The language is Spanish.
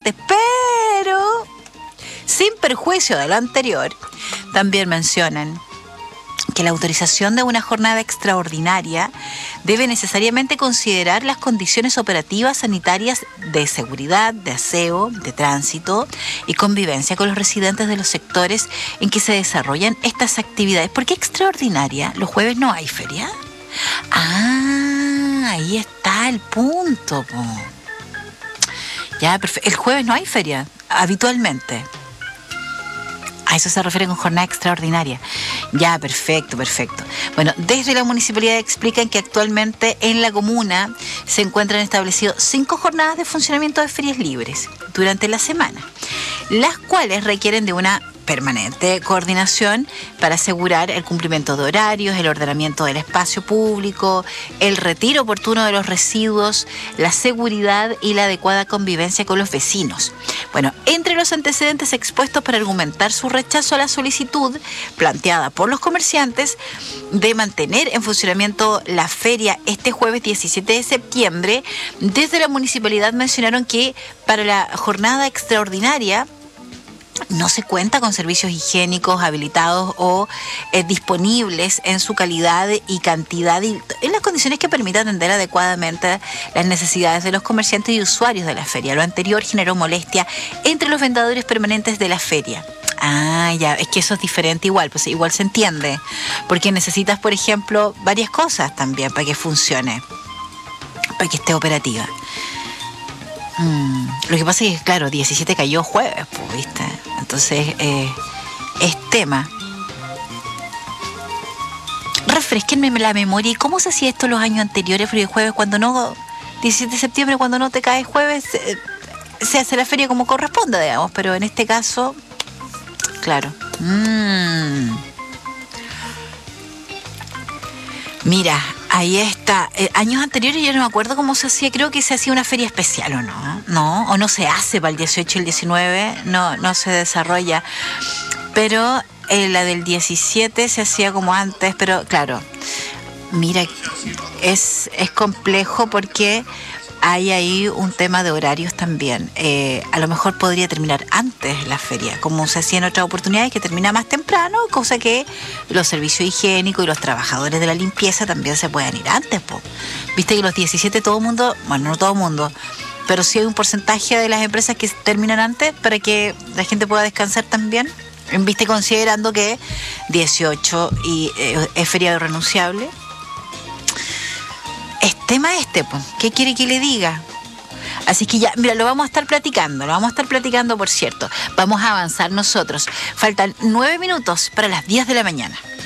comerciantes, pero sin perjuicio de lo anterior, también mencionan que la autorización de una jornada extraordinaria debe necesariamente considerar las condiciones operativas sanitarias de seguridad, de aseo, de tránsito y convivencia con los residentes de los sectores en que se desarrollan estas actividades. ¿Por qué extraordinaria? ¿Los jueves no hay feria? Ah, ahí está el punto, po. Ya, el jueves no hay feria, habitualmente. A eso se refiere con jornada extraordinaria. Ya, perfecto. Bueno, desde la municipalidad explican que actualmente en la comuna se encuentran establecidos 5 jornadas de funcionamiento de ferias libres durante la semana, las cuales requieren de una permanente coordinación para asegurar el cumplimiento de horarios, el ordenamiento del espacio público, el retiro oportuno de los residuos, la seguridad y la adecuada convivencia con los vecinos. Bueno, entre los antecedentes expuestos para argumentar su rechazo a la solicitud planteada por los comerciantes de mantener en funcionamiento la feria este jueves 17 de septiembre, desde la municipalidad mencionaron que para la jornada extraordinaria no se cuenta con servicios higiénicos habilitados o disponibles en su calidad y cantidad y en las condiciones que permitan atender adecuadamente las necesidades de los comerciantes y usuarios de la feria. Lo anterior generó molestia entre los vendedores permanentes de la feria. Ah, ya, es que eso es diferente igual, pues igual se entiende, porque necesitas, por ejemplo, varias cosas también para que funcione, para que esté operativa. Lo que pasa es que, claro, 17 cayó jueves, pues, ¿viste? Entonces, es tema. Refresquenme la memoria. ¿Y cómo se hacía esto los años anteriores? Porque jueves, cuando no... 17 de septiembre, cuando no te cae jueves, se hace la feria como corresponde, digamos. Pero en este caso, claro. Mira, ahí está. Años anteriores yo no me acuerdo cómo se hacía. Creo que se hacía una feria especial, ¿o no? No, o no se hace para el 18 y el 19. No se desarrolla. Pero la del 17 se hacía como antes. Pero claro, mira, es complejo porque hay ahí un tema de horarios también. A lo mejor podría terminar antes la feria, como se hacía en otras oportunidades, que termina más temprano, cosa que los servicios higiénicos y los trabajadores de la limpieza también se puedan ir antes, po. Viste que los 17 todo el mundo, bueno, no todo el mundo, pero sí hay un porcentaje de las empresas que terminan antes para que la gente pueda descansar también. Viste, considerando que 18 y es feriado renunciable. Es tema pues. ¿Qué quiere que le diga? Así que ya, mira, lo vamos a estar platicando, por cierto. Vamos a avanzar nosotros. Faltan 9 minutos para las 10 de la mañana.